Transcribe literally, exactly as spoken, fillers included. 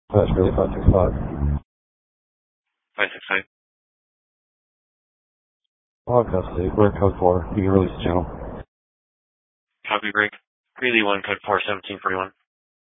That's really five six five. five six five. I'll have custody. We're at code four. You can release the channel. Copy break. Greeley one, code four, seventeen forty-one.